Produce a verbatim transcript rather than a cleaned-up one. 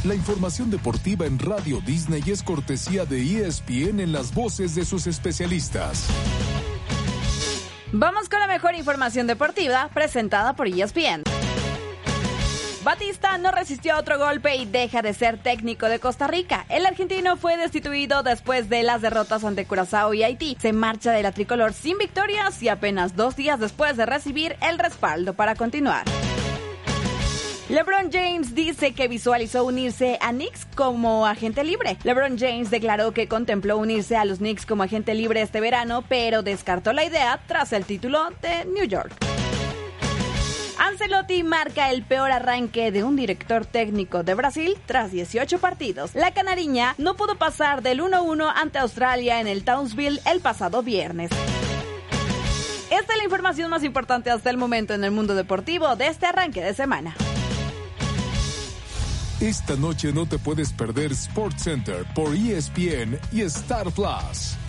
La información deportiva en Radio Disney es cortesía de E S P N en las voces de sus especialistas. Vamos con la mejor información deportiva presentada por E S P N. Batista no resistió a otro golpe y deja de ser técnico de Costa Rica. El argentino fue destituido después de las derrotas ante Curazao y Haití. Se marcha de la tricolor sin victorias y apenas dos días después de recibir el respaldo para continuar. LeBron James dice que visualizó unirse a Knicks como agente libre. LeBron James declaró que contempló unirse a los Knicks como agente libre este verano, pero descartó la idea tras el título de New York. Ancelotti marca el peor arranque de un director técnico de Brasil tras dieciocho partidos. La canariña no pudo pasar del uno a uno ante Australia en el Townsville el pasado viernes. Esta es la información más importante hasta el momento en el mundo deportivo de este arranque de semana. Esta noche no te puedes perder SportsCenter por E S P N y Star Plus.